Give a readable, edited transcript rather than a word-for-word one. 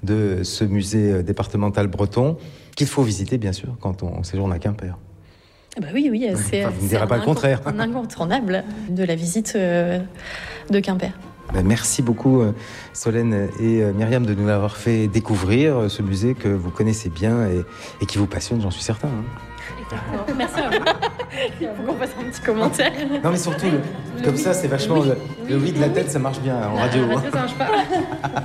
de ce musée départemental breton qu'il faut visiter, bien sûr, quand on séjourne à Quimper. Bah oui, c'est Vous ne direz pas le contraire. Un incontournable de la visite de Quimper. Merci beaucoup Solène et Myriam de nous avoir fait découvrir ce musée que vous connaissez bien et qui vous passionne, j'en suis certain. Merci à vous. Il faut qu'on fasse un petit commentaire. Non mais surtout, comme ça c'est vachement... Le oui de la tête, ça marche bien en radio. Ça marche pas.